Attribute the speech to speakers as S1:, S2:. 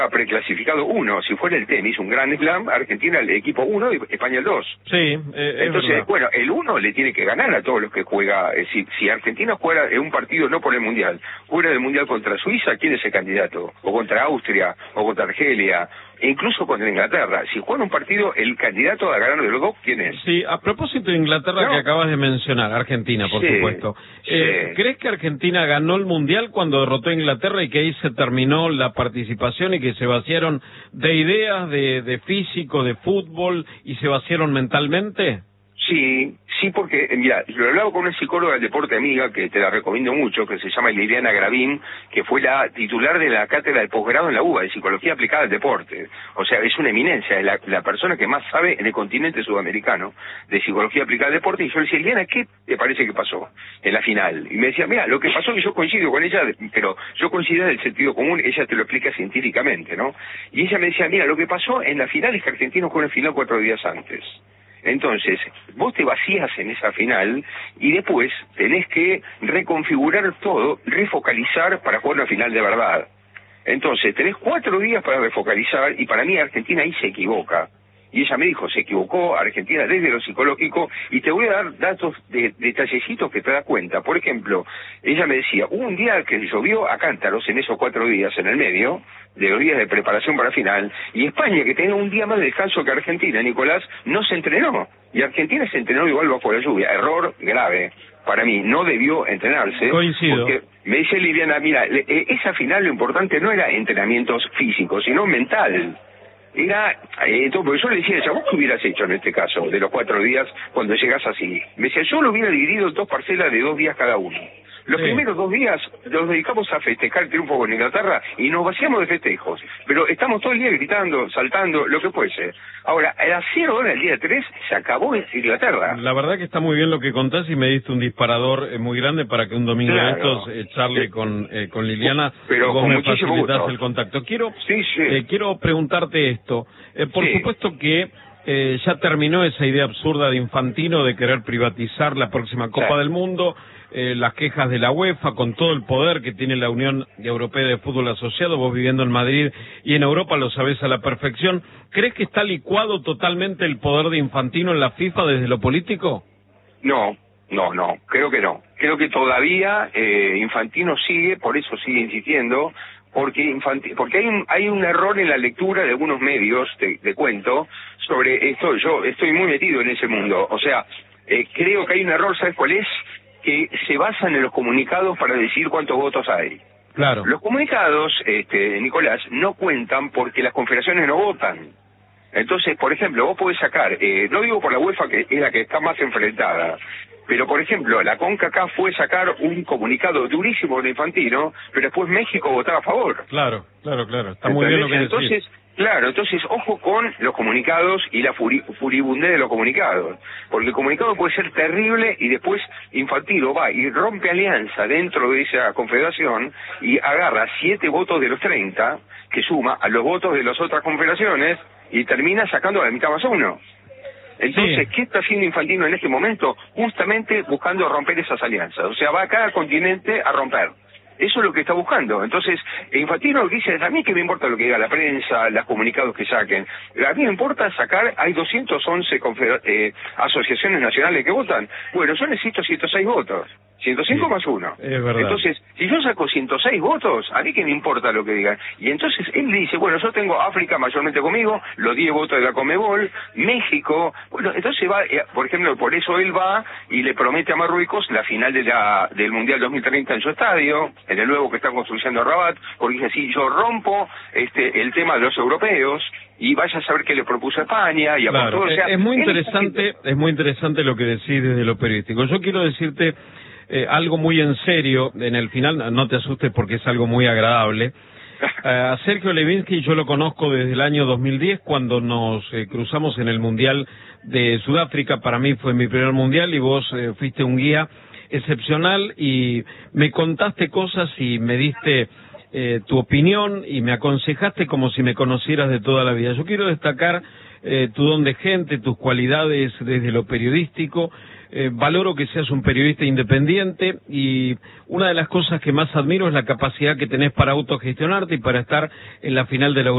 S1: preclasificado 1. Si fuera el tenis, un gran slam, Argentina el equipo 1 y España el 2.
S2: Sí,
S1: entonces,
S2: verdad.
S1: bueno, el 1 le tiene que ganar a todos los que juega. Si Argentina juega en un partido no por el Mundial, fuera del Mundial contra Suiza, ¿quién es el candidato? O contra Austria, o contra Argelia, e incluso contra Inglaterra. Si juega un partido, el candidato a ganar de los dos, ¿quién es?
S2: Sí, a propósito de Inglaterra, que acabas de mencionar, Argentina, por supuesto. ¿Crees que Argentina ganó el Mundial cuando derrotó a Inglaterra y que ahí se terminó la participación y que se vaciaron de ideas, de físico, de fútbol y se vaciaron mentalmente?
S1: Sí, porque, mira, yo hablaba con una psicóloga del deporte amiga, que te la recomiendo mucho, que se llama Liliana Gravín, que fue la titular de la cátedra de posgrado en la UBA, de Psicología Aplicada al Deporte. O sea, es una eminencia, es la persona que más sabe en el continente sudamericano de Psicología Aplicada al Deporte. Y yo le decía, Liliana, ¿qué te parece que pasó en la final? Y me decía, mira, lo que pasó es que yo coincido con ella, pero yo coincido en el sentido común, ella te lo explica científicamente, ¿no? Y ella me decía, mira, lo que pasó en la final es que Argentina jugó en la final 4 días antes. Entonces, vos te vacías en esa final y después tenés que reconfigurar todo, refocalizar para jugar una final de verdad. Entonces, tenés 4 días para refocalizar y para mí Argentina ahí se equivoca. Y ella me dijo, se equivocó Argentina desde lo psicológico, y te voy a dar datos de detallecitos que te das cuenta. Por ejemplo, ella me decía, hubo un día que llovió a cántaros en esos 4 días en el medio, de los días de preparación para la final, y España, que tenía un día más de descanso que Argentina, Nicolás, no se entrenó. Y Argentina se entrenó igual bajo la lluvia. Error grave. Para mí, no debió entrenarse.
S2: Coincido.
S1: Porque me dice Liliana, mira, esa final lo importante no era entrenamientos físicos, sino mental. Era, porque yo le decía a ella, ¿vos qué hubieras hecho en este caso, de los 4 días, cuando llegas así? Me decía, yo lo hubiera dividido en 2 parcelas de 2 días cada uno. Los primeros 2 días los dedicamos a festejar el triunfo con Inglaterra y nos vaciamos de festejos. Pero estamos todo el día gritando, saltando, lo que fuese. Ahora, a las 0 horas del día 3 se acabó Inglaterra.
S2: La verdad que está muy bien lo que contás y me diste un disparador muy grande para que un domingo de estos charle con Liliana,
S1: pero
S2: y vos
S1: con
S2: me facilitas el contacto.
S1: Sí.
S2: Quiero preguntarte esto. Por supuesto que ya terminó esa idea absurda de Infantino de querer privatizar la próxima Copa del Mundo. Las quejas de la UEFA, con todo el poder que tiene la Unión Europea de Fútbol Asociado, vos viviendo en Madrid y en Europa lo sabés a la perfección. ¿Crees que está licuado totalmente el poder de Infantino en la FIFA desde lo político?
S1: No, creo que no. Creo que todavía Infantino sigue, por eso sigue insistiendo, porque hay un error en la lectura de algunos medios, te cuento, sobre esto. Yo estoy muy metido en ese mundo. O sea, creo que hay un error, ¿sabes cuál es? Que se basan en los comunicados para decir cuántos votos hay.
S2: Claro.
S1: Los comunicados, Nicolás, no cuentan porque las confederaciones no votan. Entonces, por ejemplo, vos podés sacar, no digo por la UEFA, que es la que está más enfrentada, pero por ejemplo, la CONCACAF fue sacar un comunicado durísimo de Infantino, pero después México votaba a favor.
S2: Claro. Está muy bien lo que decís.
S1: Entonces, ojo con los comunicados y la furibundez de los comunicados, porque el comunicado puede ser terrible y después Infantino va y rompe alianza dentro de esa confederación y agarra 7 votos de los 30, que suma a los votos de las otras confederaciones y termina sacando a la mitad más 1. Entonces, ¿qué está haciendo Infantino en este momento? Justamente buscando romper esas alianzas. O sea, va a cada continente a romper. Eso es lo que está buscando. Entonces, Infantino lo que dice es, a mí que me importa lo que diga la prensa, los comunicados que saquen. A mí me importa sacar, hay 211 asociaciones nacionales que votan. Bueno, yo necesito 106 votos. 105 más 1.
S2: Es verdad.
S1: Entonces, si yo saco 106 votos, a mí que me importa lo que digan. Y entonces él dice, bueno, yo tengo África mayormente conmigo, los 10 votos de la Conmebol, México. Bueno, entonces va, por ejemplo, por eso él va y le promete a Marruecos la final del Mundial 2030 en su estadio, en el nuevo que están construyendo Rabat, porque dice, si yo rompo el tema de los europeos, y vaya a saber qué le propuso a España y a
S2: claro,
S1: o sea,
S2: es muy interesante lo que decís desde lo periodístico. Yo quiero decirte algo muy en serio, en el final, no te asustes porque es algo muy agradable. A Sergio Levinsky yo lo conozco desde el año 2010, cuando nos cruzamos en el Mundial de Sudáfrica. Para mí fue mi primer Mundial y vos fuiste un guía excepcional y me contaste cosas y me diste tu opinión y me aconsejaste como si me conocieras de toda la vida. Yo quiero destacar tu don de gente, tus cualidades desde lo periodístico. Valoro que seas un periodista independiente y una de las cosas que más admiro es la capacidad que tenés para autogestionarte y para estar en la final de la